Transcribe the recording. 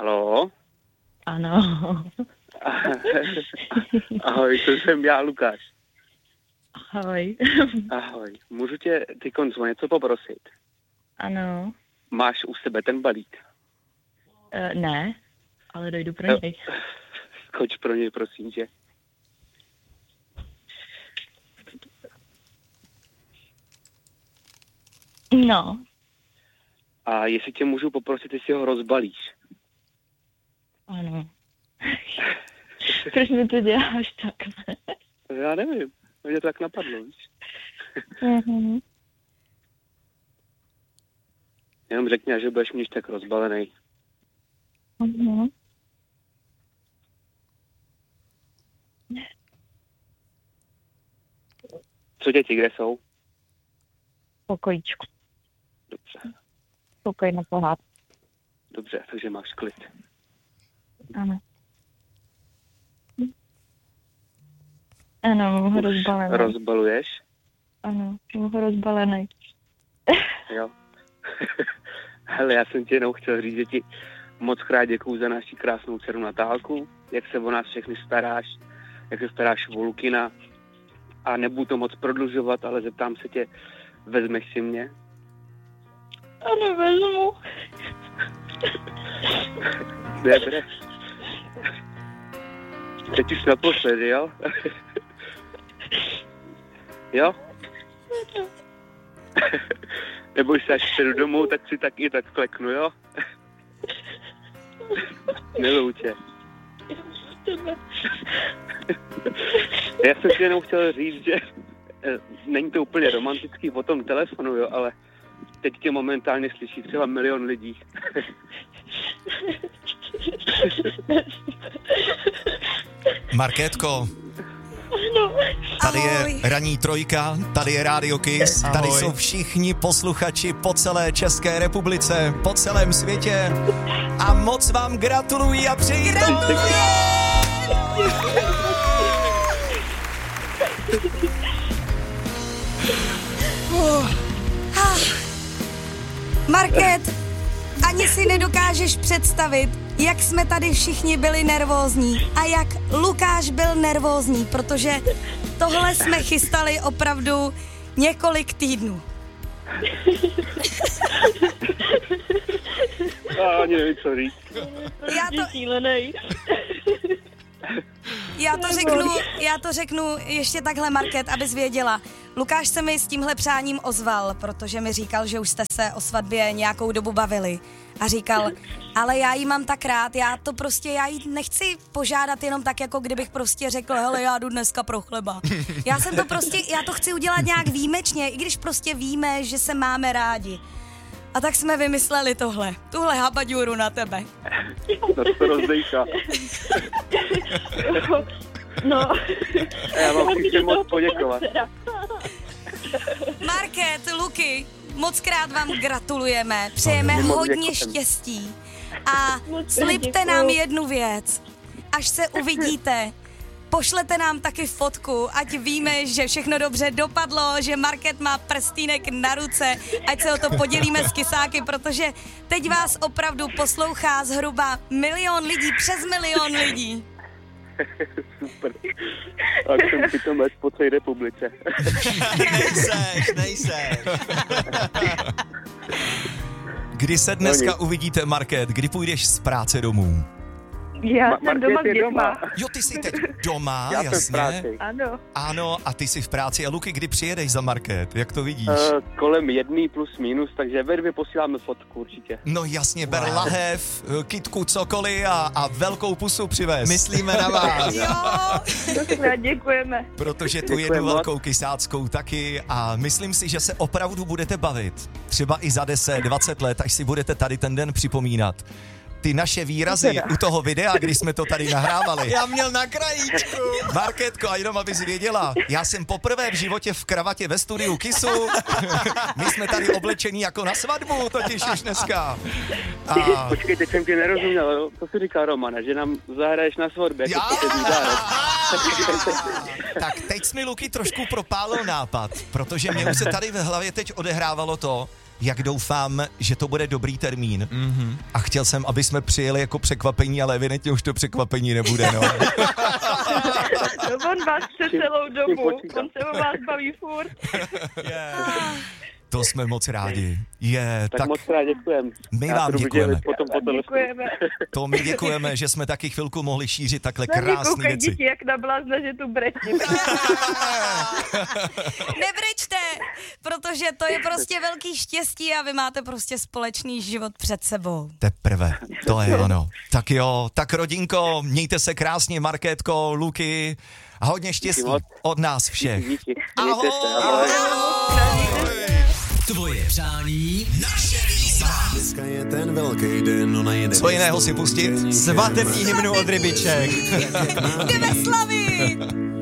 Halo? Ano. Ahoj, to jsem já, Lukáš. Ahoj. Ahoj, můžu tě teď o něco poprosit? Ano. Máš u sebe ten balík? Ne, ale dojdu pro něj. Skoč pro něj, prosím tě. No. A jestli tě můžu poprosit, jestli ho rozbalíš? Ano. Proč mi to děláš takhle? Já nevím, mě to tak napadlo, víš? Mhm. Jenom řekni, že budeš mít tak rozbalený. Mhm. Co děti, kde jsou? Pokojíčku. Dobře, Pokoj na pohádku. dobře, takže máš klid. Ano. Ano, mám ho rozbalený. Rozbaluješ? Ano, mám ho rozbalený. Jo. Hele, já jsem ti jenom chtěl říct, že ti moc krát děkuju za naši krásnou dceru Natálku, jak se o nás všechny staráš, jak se staráš o Lukina. A nebudu to moc prodlužovat, ale zeptám se tě, vezmeš si mě? Ano, vezmu. Dobře. Teď už naposledy, jo? Jo? Neboj se, až přijdu domů, tak si tak i tak kleknu, jo? Miluju tě. Já jsem si jenom chtěl říct, že není to úplně romantický o tom telefonu, jo, ale teď tě momentálně slyší třeba 1 000 000 lidí. Markétko, tady je ranní trojka, tady je Radio Kiss, tady jsou všichni posluchači po celé České republice, po celém světě a moc vám gratuluji a přeji to. Market, ani si nedokážeš představit, jak jsme tady všichni byli nervózní a jak Lukáš byl nervózní, protože tohle jsme chystali opravdu několik týdnů. Ani nevím, co říct. Já to řeknu ještě takhle, Market, abys věděla. Lukáš se mi s tímhle přáním ozval, protože mi říkal, že už jste se o svatbě nějakou dobu bavili. A říkal, ale já jí mám tak rád, já jí nechci požádat jenom tak, jako kdybych prostě řekl, hele, já jdu dneska pro chleba. Já to chci udělat nějak výjimečně, i když prostě víme, že se máme rádi. A tak jsme vymysleli tuhle habaďůru na tebe. To rozdejka. No. Já vám chci moc poděkovat. Market, Luky, moc krát vám gratulujeme, přejeme hodně štěstí a slibte nám jednu věc, až se uvidíte, pošlete nám taky fotku, ať víme, že všechno dobře dopadlo, že Market má prstýnek na ruce, ať se o to podělíme s kysáky, protože teď vás opravdu poslouchá zhruba 1 000 000 lidí, přes 1 000 000 lidí. Super. Tak jsem přitom až po celé republice. Nejseš. Kdy se dneska uvidíte, Market? Kdy půjdeš z práce domů? Já jsem doma s dětma. Jo, ty jsi teď doma, Já jasně. jsem v práci. Ano. Ano, a ty jsi v práci. A Luky, kdy přijedeš za Market? Jak to vidíš? Kolem 1 plus minus, takže ve 2 posíláme fotku určitě. No jasně, ber lahev, kytku, cokoliv a velkou pusu přivez. Myslíme na vás. Děkujeme. Protože tu jednu velkou kysáckou taky a myslím si, že se opravdu budete bavit. Třeba i za 10-20 let, až si budete tady ten den připomínat. Ty naše výrazy u toho videa, když jsme to tady nahrávali. Já měl na krajíčku. Markétko, a jenom abys věděla, já jsem poprvé v životě v kravatě ve studiu Kissu. My jsme tady oblečení jako na svatbu, totiž už dneska. A... Počkej, teď jsem ti nerozuměl, jo? Co jsi říkal, Romane, že nám zahraješ na svatbě? Já! Tak teď jsi mi, Luky, trošku propálil nápad, protože mě už se tady ve hlavě teď odehrávalo to, jak doufám, že to bude dobrý termín. A chtěl jsem, aby jsme přijeli jako překvapení, ale evidentně už to překvapení nebude, no. On vás chce celou dobu, on se o vás baví furt. To jsme moc rádi. Tak moc rád děkujeme. My vám děkujeme. Děkujeme. To my děkujeme, že jsme taky chvilku mohli šířit takhle krásné věci. Děti, jak na blázna, že tu brečí. Nebrečte, protože to je prostě velký štěstí a vy máte prostě společný život před sebou. Teprve, to je ono. Tak jo, tak rodinko, mějte se krásně, Markétko, Luky a hodně štěstí od nás všech. Díky. Ahoj. Tvoje přání, naše výzva. Dneska je ten velký den, ona jede. Co jiného si pustit? Svatební hymnu od Rybiček. Jdeme slavit!